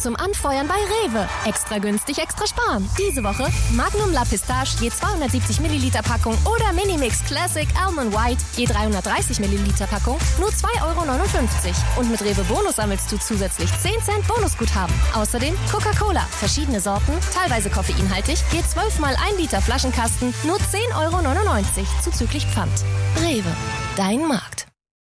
zum Anfeuern bei Rewe. Extra günstig, extra sparen. Diese Woche Magnum La Pistache je 270 Milliliter Packung oder Minimix Classic Almond White je 330 Milliliter Packung nur 2,59 €. Und mit Rewe Bonus sammelst du zusätzlich 10 Cent Bonusguthaben. Außerdem Coca-Cola, verschiedene Sorten, teilweise koffeinhaltig, je 12 mal 1 Liter Flaschenkasten nur 10,99 € zuzüglich Pfand. Rewe, dein Markt.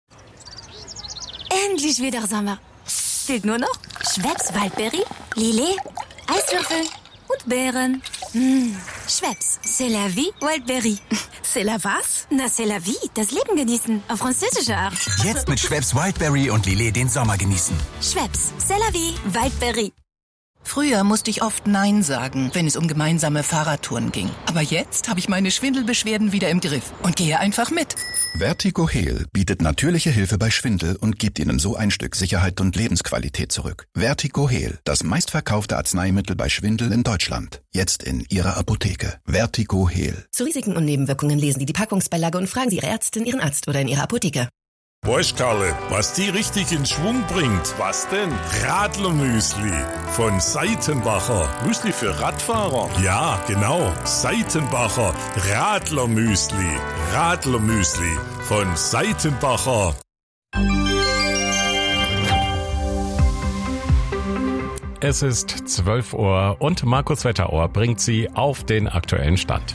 Endlich wieder Sommer. Fehlt nur noch Schweppes Waldbeere, Lillet, Eiswürfel und Beeren. Schweppes, c'est la vie, Waldbeere. C'est la was? Na, c'est la vie, das Leben genießen, auf französische Art. Jetzt mit Schweppes Wildberry und Lillet den Sommer genießen. Schweppes, c'est la vie, Waldbeere. Früher musste ich oft Nein sagen, wenn es um gemeinsame Fahrradtouren ging. Aber jetzt habe ich meine Schwindelbeschwerden wieder im Griff und gehe einfach mit. Vertigo Heal bietet natürliche Hilfe bei Schwindel und gibt Ihnen so ein Stück Sicherheit und Lebensqualität zurück. Vertigo Heal, das meistverkaufte Arzneimittel bei Schwindel in Deutschland. Jetzt in Ihrer Apotheke. Vertigo Heal. Zu Risiken und Nebenwirkungen lesen Sie die Packungsbeilage und fragen Sie Ihre Ärztin, Ihren Arzt oder in Ihrer Apotheke. Bosch, Karle, was die richtig in Schwung bringt. Was denn? Radlermüsli von Seitenbacher. Müsli für Radfahrer? Ja, genau. Seitenbacher Radlermüsli. Radlermüsli von Seitenbacher. Es ist 12 Uhr und Markus Wetterauer bringt Sie auf den aktuellen Stand.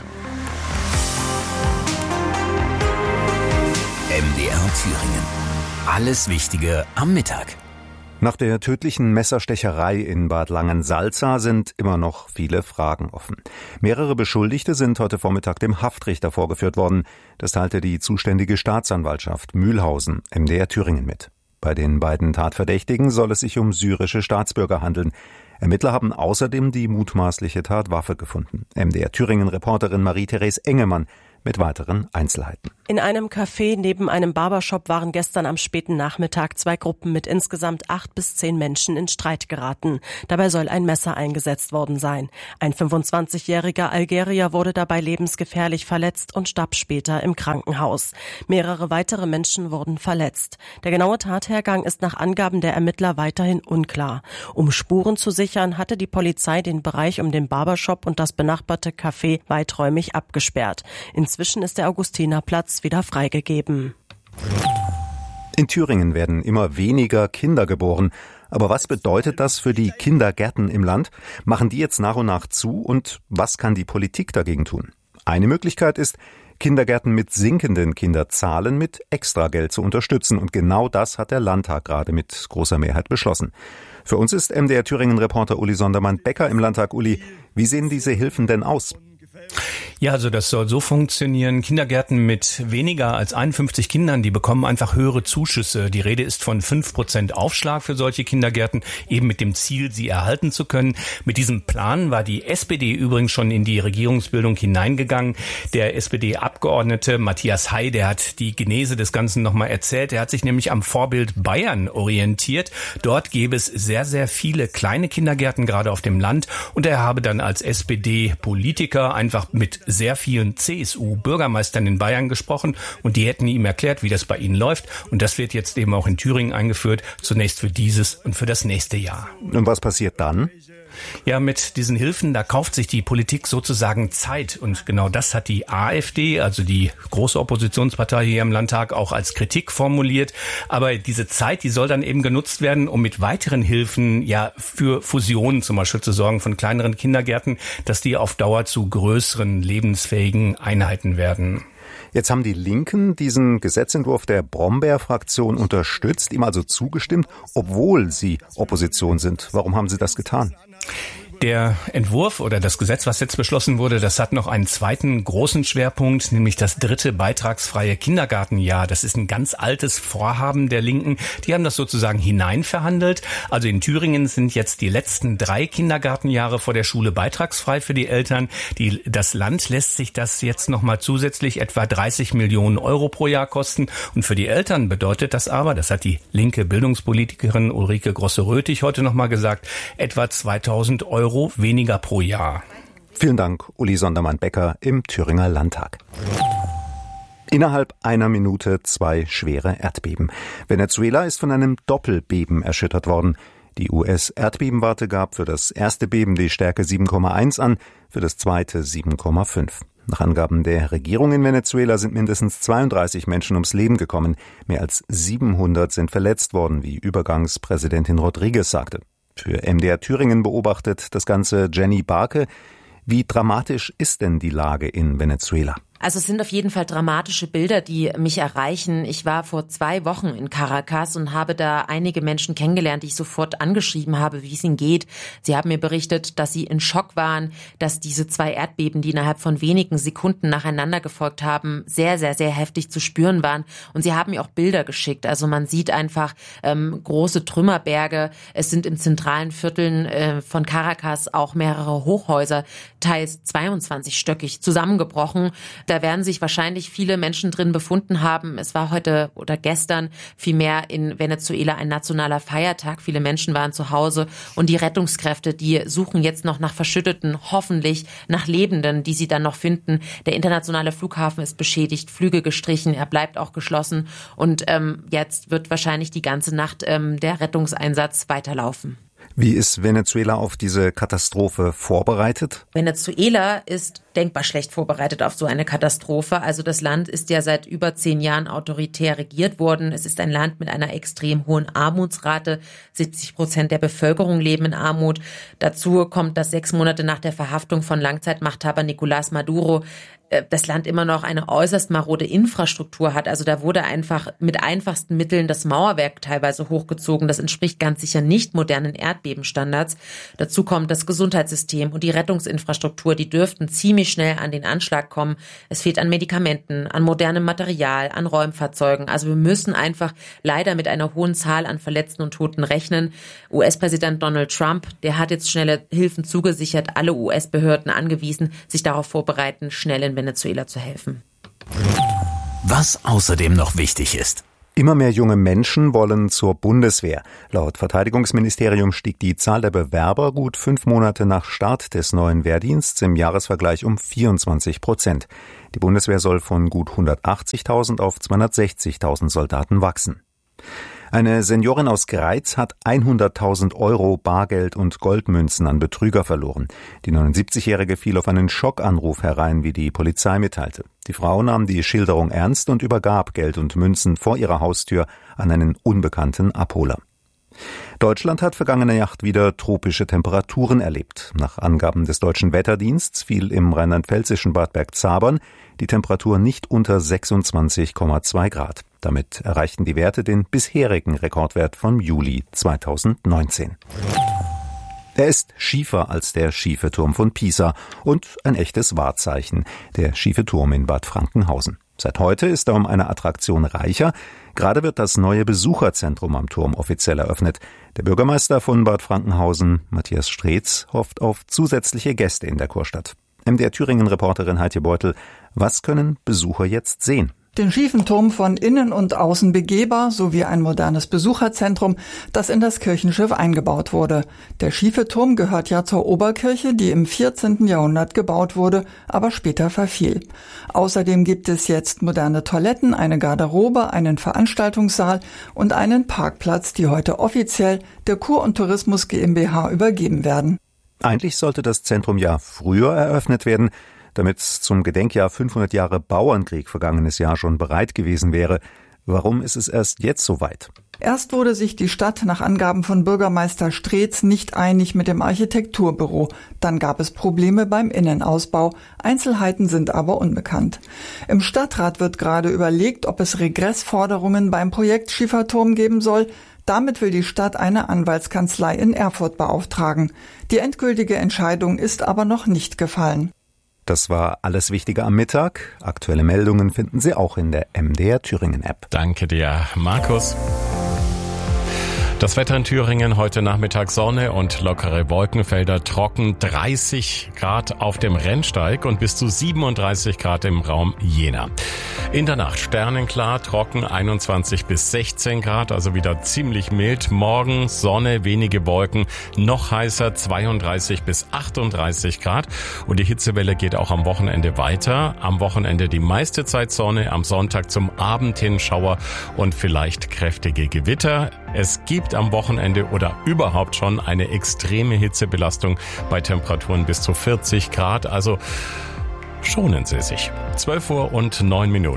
MDR Thüringen. Alles Wichtige am Mittag. Nach der tödlichen Messerstecherei in Bad Langensalza sind immer noch viele Fragen offen. Mehrere Beschuldigte sind heute Vormittag dem Haftrichter vorgeführt worden. Das teilte die zuständige Staatsanwaltschaft Mühlhausen, MDR Thüringen, mit. Bei den beiden Tatverdächtigen soll es sich um syrische Staatsbürger handeln. Ermittler haben außerdem die mutmaßliche Tatwaffe gefunden. MDR Thüringen-Reporterin Marie-Therese Engemann mit weiteren Einzelheiten. In einem Café neben einem Barbershop waren gestern am späten Nachmittag 2 Gruppen mit insgesamt 8 bis 10 Menschen in Streit geraten. Dabei soll ein Messer eingesetzt worden sein. Ein 25-jähriger Algerier wurde dabei lebensgefährlich verletzt und starb später im Krankenhaus. Mehrere weitere Menschen wurden verletzt. Der genaue Tathergang ist nach Angaben der Ermittler weiterhin unklar. Um Spuren zu sichern, hatte die Polizei den Bereich um den Barbershop und das benachbarte Café weiträumig abgesperrt. Inzwischen ist der Augustinerplatz wieder freigegeben. In Thüringen werden immer weniger Kinder geboren. Aber was bedeutet das für die Kindergärten im Land? Machen die jetzt nach und nach zu? Und was kann die Politik dagegen tun? Eine Möglichkeit ist, Kindergärten mit sinkenden Kinderzahlen mit Extrageld zu unterstützen. Und genau das hat der Landtag gerade mit großer Mehrheit beschlossen. Für uns ist MDR Thüringen-Reporter Uli Sondermann-Becker im Landtag. Uli, wie sehen diese Hilfen denn aus? Ja, also das soll so funktionieren. Kindergärten mit weniger als 51 Kindern, die bekommen einfach höhere Zuschüsse. Die Rede ist von 5% Aufschlag für solche Kindergärten, eben mit dem Ziel, sie erhalten zu können. Mit diesem Plan war die SPD übrigens schon in die Regierungsbildung hineingegangen. Der SPD-Abgeordnete Matthias Hay, der hat die Genese des Ganzen nochmal erzählt. Er hat sich nämlich am Vorbild Bayern orientiert. Dort gäbe es sehr, sehr viele kleine Kindergärten, gerade auf dem Land. Und er habe dann als SPD-Politiker einfach mit sehr vielen CSU-Bürgermeistern in Bayern gesprochen und die hätten ihm erklärt, wie das bei ihnen läuft. Und das wird jetzt eben auch in Thüringen eingeführt, zunächst für dieses und für das nächste Jahr. Und was passiert dann? Ja, mit diesen Hilfen, da kauft sich die Politik sozusagen Zeit. Und genau das hat die AfD, also die große Oppositionspartei hier im Landtag, auch als Kritik formuliert. Aber diese Zeit, die soll dann eben genutzt werden, um mit weiteren Hilfen ja für Fusionen zum Beispiel zu sorgen von kleineren Kindergärten, dass die auf Dauer zu größeren, lebensfähigen Einheiten werden. Jetzt haben die Linken diesen Gesetzentwurf der Brombeer-Fraktion unterstützt, ihm also zugestimmt, obwohl sie Opposition sind. Warum haben sie das getan? Der Entwurf oder das Gesetz, was jetzt beschlossen wurde, das hat noch einen zweiten großen Schwerpunkt, nämlich das 3. beitragsfreie Kindergartenjahr. Das ist ein ganz altes Vorhaben der Linken. Die haben das sozusagen hineinverhandelt. Also in Thüringen sind jetzt die letzten 3 Kindergartenjahre vor der Schule beitragsfrei für die Eltern. Das Land lässt sich das jetzt nochmal zusätzlich etwa 30 Millionen Euro pro Jahr kosten. Und für die Eltern bedeutet das aber, das hat die linke Bildungspolitikerin Ulrike Grosse-Röthig heute nochmal gesagt, etwa 2000 Euro weniger pro Jahr. Vielen Dank, Uli Sondermann-Becker im Thüringer Landtag. Innerhalb einer Minute 2 schwere Erdbeben. Venezuela ist von einem Doppelbeben erschüttert worden. Die US-Erdbebenwarte gab für das erste Beben die Stärke 7,1 an, für das zweite 7,5. Nach Angaben der Regierung in Venezuela sind mindestens 32 Menschen ums Leben gekommen. Mehr als 700 sind verletzt worden, wie Übergangspräsidentin Rodriguez sagte. Für MDR Thüringen beobachtet das Ganze Jenny Barke. Wie dramatisch ist denn die Lage in Venezuela? Also es sind auf jeden Fall dramatische Bilder, die mich erreichen. Ich war vor 2 Wochen in Caracas und habe da einige Menschen kennengelernt, die ich sofort angeschrieben habe, wie es ihnen geht. Sie haben mir berichtet, dass sie in Schock waren, dass diese 2 Erdbeben, die innerhalb von wenigen Sekunden nacheinander gefolgt haben, sehr, sehr, sehr heftig zu spüren waren. Und sie haben mir auch Bilder geschickt. Also man sieht einfach große Trümmerberge. Es sind im zentralen Vierteln von Caracas auch mehrere Hochhäuser, teils 22-stöckig, zusammengebrochen. Da werden sich wahrscheinlich viele Menschen drin befunden haben. Es war heute oder gestern vielmehr in Venezuela ein nationaler Feiertag. Viele Menschen waren zu Hause und die Rettungskräfte, die suchen jetzt noch nach Verschütteten, hoffentlich nach Lebenden, die sie dann noch finden. Der internationale Flughafen ist beschädigt, Flüge gestrichen, er bleibt auch geschlossen und jetzt wird wahrscheinlich die ganze Nacht der Rettungseinsatz weiterlaufen. Wie ist Venezuela auf diese Katastrophe vorbereitet? Venezuela ist denkbar schlecht vorbereitet auf so eine Katastrophe. Also das Land ist ja seit über 10 Jahren autoritär regiert worden. Es ist ein Land mit einer extrem hohen Armutsrate. 70% der Bevölkerung leben in Armut. Dazu kommt, dass 6 Monate nach der Verhaftung von Langzeitmachthaber Nicolás Maduro das Land immer noch eine äußerst marode Infrastruktur hat. Also da wurde einfach mit einfachsten Mitteln das Mauerwerk teilweise hochgezogen. Das entspricht ganz sicher nicht modernen Erdbebenstandards. Dazu kommt das Gesundheitssystem und die Rettungsinfrastruktur. Die dürften ziemlich schnell an den Anschlag kommen. Es fehlt an Medikamenten, an modernem Material, an Räumfahrzeugen. Also wir müssen einfach leider mit einer hohen Zahl an Verletzten und Toten rechnen. US-Präsident Donald Trump, der hat jetzt schnelle Hilfen zugesichert, alle US-Behörden angewiesen, sich darauf vorbereiten, schnell in Venezuela zu helfen. Was außerdem noch wichtig ist. Immer mehr junge Menschen wollen zur Bundeswehr. Laut Verteidigungsministerium stieg die Zahl der Bewerber gut 5 Monate nach Start des neuen Wehrdienstes im Jahresvergleich um 24%. Die Bundeswehr soll von gut 180.000 auf 260.000 Soldaten wachsen. Eine Seniorin aus Greiz hat 100.000 Euro Bargeld und Goldmünzen an Betrüger verloren. Die 79-Jährige fiel auf einen Schockanruf herein, wie die Polizei mitteilte. Die Frau nahm die Schilderung ernst und übergab Geld und Münzen vor ihrer Haustür an einen unbekannten Abholer. Deutschland hat vergangene Nacht wieder tropische Temperaturen erlebt. Nach Angaben des Deutschen Wetterdienstes fiel im rheinland-pfälzischen Bad Bergzabern die Temperatur nicht unter 26,2 Grad. Damit erreichten die Werte den bisherigen Rekordwert vom Juli 2019. Er ist schiefer als der schiefe Turm von Pisa und ein echtes Wahrzeichen, der schiefe Turm in Bad Frankenhausen. Seit heute ist er um eine Attraktion reicher. Gerade wird das neue Besucherzentrum am Turm offiziell eröffnet. Der Bürgermeister von Bad Frankenhausen, Matthias Streetz, hofft auf zusätzliche Gäste in der Kurstadt. MDR Thüringen-Reporterin Heidje Beutel, was können Besucher jetzt sehen? Den schiefen Turm von innen und außen begehbar sowie ein modernes Besucherzentrum, das in das Kirchenschiff eingebaut wurde. Der schiefe Turm gehört ja zur Oberkirche, die im 14. Jahrhundert gebaut wurde, aber später verfiel. Außerdem gibt es jetzt moderne Toiletten, eine Garderobe, einen Veranstaltungssaal und einen Parkplatz, die heute offiziell der Kur- und Tourismus GmbH übergeben werden. Eigentlich sollte das Zentrum ja früher eröffnet werden, damit es zum Gedenkjahr 500 Jahre Bauernkrieg vergangenes Jahr schon bereit gewesen wäre. Warum ist es erst jetzt soweit? Erst wurde sich die Stadt nach Angaben von Bürgermeister Streetz nicht einig mit dem Architekturbüro. Dann gab es Probleme beim Innenausbau. Einzelheiten sind aber unbekannt. Im Stadtrat wird gerade überlegt, ob es Regressforderungen beim Projekt Schieferturm geben soll. Damit will die Stadt eine Anwaltskanzlei in Erfurt beauftragen. Die endgültige Entscheidung ist aber noch nicht gefallen. Das war alles Wichtige am Mittag. Aktuelle Meldungen finden Sie auch in der MDR Thüringen App. Danke dir, Markus. Das Wetter in Thüringen heute Nachmittag Sonne und lockere Wolkenfelder, trocken 30 Grad auf dem Rennsteig und bis zu 37 Grad im Raum Jena. In der Nacht sternenklar, trocken 21 bis 16 Grad, also wieder ziemlich mild. Morgen Sonne, wenige Wolken, noch heißer 32 bis 38 Grad. Und die Hitzewelle geht auch am Wochenende weiter. Am Wochenende die meiste Zeit Sonne, am Sonntag zum Abend hin Schauer und vielleicht kräftige Gewitter. Es gibt am Wochenende oder überhaupt schon eine extreme Hitzebelastung bei Temperaturen bis zu 40 Grad. Also schonen Sie sich. 12:09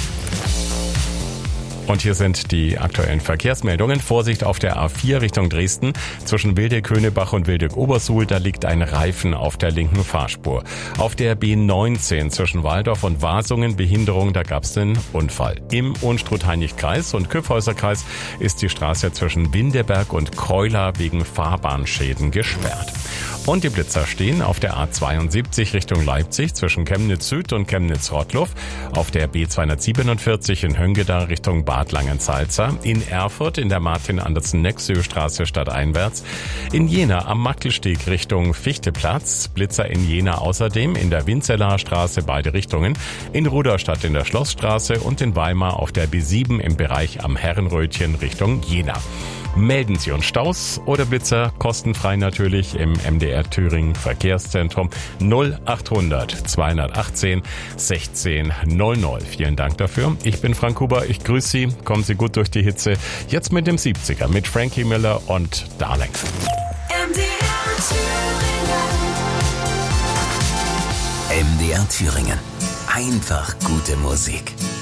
Und hier sind die aktuellen Verkehrsmeldungen. Vorsicht auf der A4 Richtung Dresden. Zwischen Wildeck-Höhnebach und Wildeck-Obersuhl, da liegt ein Reifen auf der linken Fahrspur. Auf der B19 zwischen Waldorf und Wasungen Behinderung, da gab es den Unfall. Im Unstrut-Heinrich-Kreis und Kyffhäuser-Kreis ist die Straße zwischen Windeberg und Keula wegen Fahrbahnschäden gesperrt. Und die Blitzer stehen auf der A72 Richtung Leipzig zwischen Chemnitz Süd und Chemnitz Rottloff, auf der B247 in Höngeda Richtung Bad Langensalza, in Erfurt in der Martin-Andersen-Nexö-Straße stadteinwärts, in Jena am Mackelsteg Richtung Fichteplatz, Blitzer in Jena außerdem in der Winzelaer Straße beide Richtungen, in Rudolstadt in der Schlossstraße und in Weimar auf der B7 im Bereich am Herrenrötchen Richtung Jena. Melden Sie uns Staus oder Blitzer, kostenfrei natürlich im MDR Thüringen Verkehrszentrum 0800 218 16 00. Vielen Dank dafür. Ich bin Frank Huber, ich grüße Sie. Kommen Sie gut durch die Hitze. Jetzt mit dem 70er, mit Frankie Miller und Darling. MDR Thüringen. Einfach gute Musik.